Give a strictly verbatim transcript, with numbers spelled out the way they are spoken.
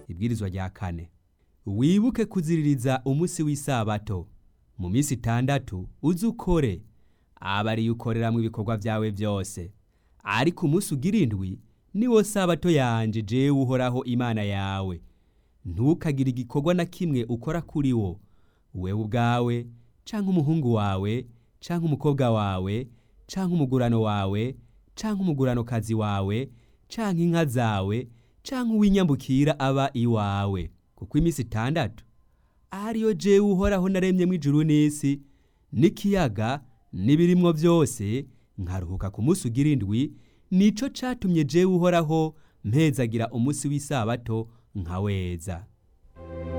Ibwirizwa rya kane. Wibuke kuziririza umunsi w'isabato. Mu minsi itandatu uze ukore, aba ariyo ukoreramwo ibikorwa vyawe vyose. Ariko umunsi ugira indwi niwo sabato yanje jewe Uhoraho Imana yawe. Ntukagire igikorwa na kimwe ukora kuri wo, wewe ubwawe, canke umuhungu wawe, canke umukobwa wawe, canke umugurano wawe, canke umuguranokazi wawe, canke inka zawe, canke uw'inyambukira aba iwawe. Kuko iminsi itandatu ariyo jewe Uhoraho naremyemwo ijuru n'isi n'ikiyaga n'ibirimwo vyose, nkaruhuka ku munsi ugira indwi. Nico catumye jewe Uhoraho mpezagira umunsi w'isabato nkaweza.